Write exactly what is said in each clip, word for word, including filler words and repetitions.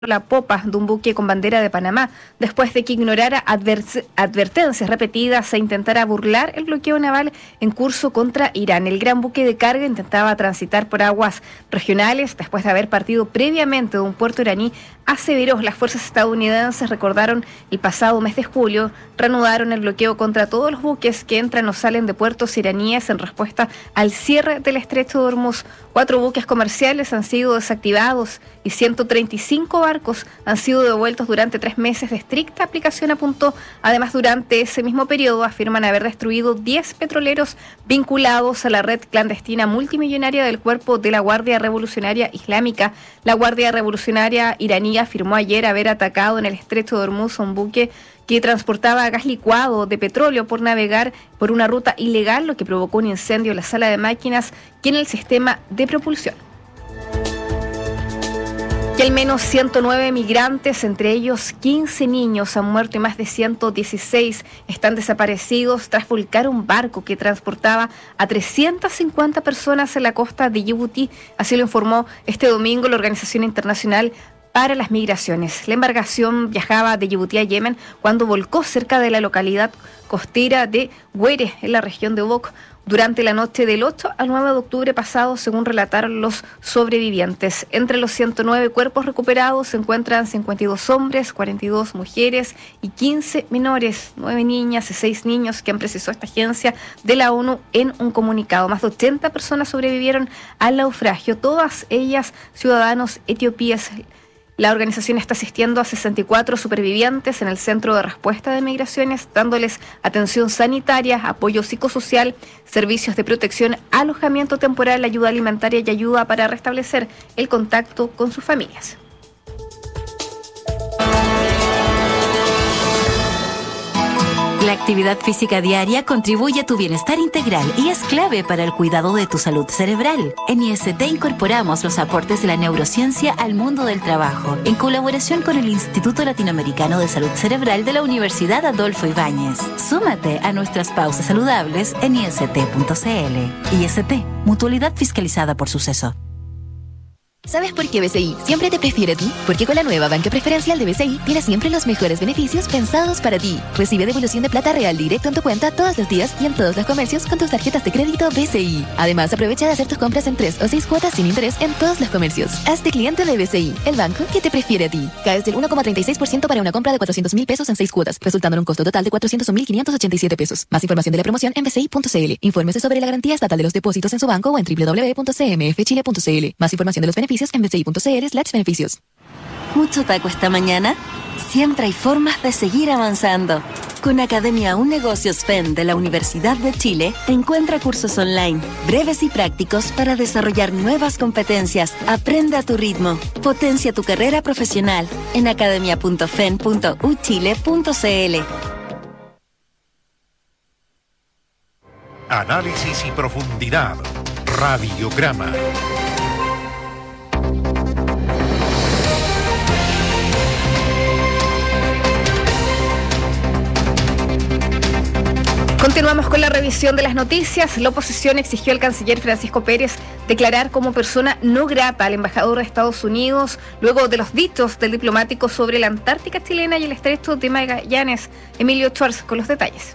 la popa de un buque con bandera de Panamá, después de que ignorara adver- advertencias repetidas e intentara burlar el bloqueo naval en curso contra Irán. El gran buque de carga intentaba transitar por aguas regionales después de haber partido previamente de un puerto iraní, aseveró. Las fuerzas estadounidenses recordaron el pasado mes de julio, reanudaron el bloqueo contra todos los buques que entran o salen de puertos iraníes en respuesta al cierre del estrecho de Hormuz. Cuatro buques comerciales han sido desactivados y ciento treinta y cinco barcos han sido devueltos durante tres meses de estricta aplicación, apuntó. Además, durante ese mismo periodo afirman haber destruido diez petroleros vinculados a la red clandestina multimillonaria del Cuerpo de la Guardia Revolucionaria Islámica. La Guardia Revolucionaria iraní afirmó ayer haber atacado en el estrecho de Hormuz a un buque que transportaba gas licuado de petróleo por navegar por una ruta ilegal, lo que provocó un incendio en la sala de máquinas y en el sistema de propulsión. Que al menos ciento nueve migrantes, entre ellos quince niños, han muerto y más de ciento dieciséis están desaparecidos tras volcar un barco que transportaba a trescientas cincuenta personas en la costa de Yibuti. Así lo informó este domingo la Organización Internacional para las Migraciones. La embarcación viajaba de Yibuti a Yemen cuando volcó cerca de la localidad costera de Huere, en la región de Obok, durante la noche del ocho al nueve de octubre pasado, según relataron los sobrevivientes. Entre los ciento nueve cuerpos recuperados se encuentran cincuenta y dos hombres, cuarenta y dos mujeres y quince menores, nueve niñas y seis niños, que han precisado esta agencia de la ONU en un comunicado. Más de ochenta personas sobrevivieron al naufragio, todas ellas ciudadanos etiopíes. La organización está asistiendo a sesenta y cuatro supervivientes en el Centro de Respuesta de Migraciones, dándoles atención sanitaria, apoyo psicosocial, servicios de protección, alojamiento temporal, ayuda alimentaria y ayuda para restablecer el contacto con sus familias. La actividad física diaria contribuye a tu bienestar integral y es clave para el cuidado de tu salud cerebral. En I S T incorporamos los aportes de la neurociencia al mundo del trabajo, en colaboración con el Instituto Latinoamericano de Salud Cerebral de la Universidad Adolfo Ibáñez. Súmate a nuestras pausas saludables en I S T punto C L. I S T, mutualidad fiscalizada por Suceso. ¿Sabes por qué B C I siempre te prefiere a ti? Porque con la nueva banca preferencial de B C I tienes siempre los mejores beneficios pensados para ti. Recibe devolución de plata real directo en tu cuenta todos los días y en todos los comercios con tus tarjetas de crédito B C I. Además, aprovecha de hacer tus compras en tres o seis cuotas sin interés en todos los comercios. Hazte cliente de B C I, el banco que te prefiere a ti. Caes del uno coma treinta y seis por ciento para una compra de cuatrocientos mil pesos en seis cuotas, resultando en un costo total de cuatrocientos mil quinientos ochenta y siete pesos. Más información de la promoción en b c i punto c l. Infórmese sobre la garantía estatal de los depósitos en su banco o en w w w punto c m f chile punto c l. Más información de los beneficios en b c i punto c l slash beneficios. ¿Mucho taco esta mañana? Siempre hay formas de seguir avanzando. Con Academia Un Negocios F E N de la Universidad de Chile, encuentra cursos online, breves y prácticos para desarrollar nuevas competencias. Aprende a tu ritmo. Potencia tu carrera profesional en academia punto f e n punto u chile punto c l. Análisis y profundidad. Radiograma. Continuamos con la revisión de las noticias. La oposición exigió al canciller Francisco Pérez declarar como persona no grata al embajador de Estados Unidos luego de los dichos del diplomático sobre la Antártica chilena y el estrecho de Magallanes. Emilio Schwartz con los detalles.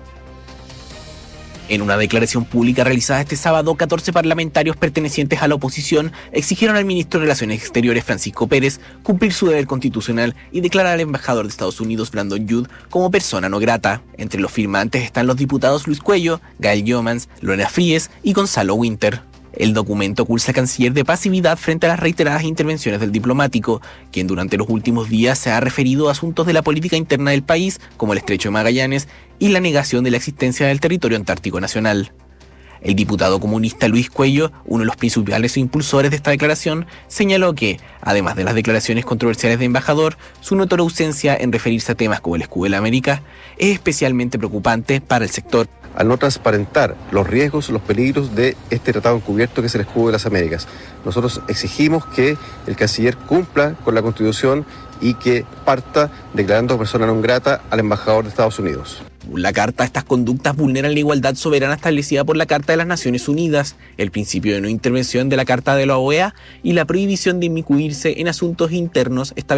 En una declaración pública realizada este sábado, catorce parlamentarios pertenecientes a la oposición exigieron al ministro de Relaciones Exteriores, Francisco Pérez, cumplir su deber constitucional y declarar al embajador de Estados Unidos, Brandon Judd, como persona no grata. Entre los firmantes están los diputados Luis Cuello, Gael Jomans, Lorena Fríes y Gonzalo Winter. El documento acusa al canciller de pasividad frente a las reiteradas intervenciones del diplomático, quien durante los últimos días se ha referido a asuntos de la política interna del país, como el estrecho de Magallanes y la negación de la existencia del territorio antártico nacional. El diputado comunista Luis Cuello, uno de los principales impulsores de esta declaración, señaló que, además de las declaraciones controversiales de embajador, su notoria ausencia en referirse a temas como el escudo de la América es especialmente preocupante para el sector. al no transparentar los riesgos, los peligros de este tratado encubierto que es el Escudo de las Américas. Nosotros exigimos que el canciller cumpla con la Constitución y que parta declarando persona non grata al embajador de Estados Unidos. La carta, estas conductas vulneran la igualdad soberana establecida por la Carta de las Naciones Unidas, el principio de no intervención de la Carta de la O E A y la prohibición de inmiscuirse en asuntos internos establecidos